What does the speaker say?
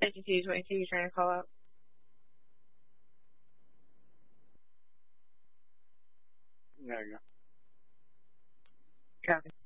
5222, you're trying to call out. There you go. Copy.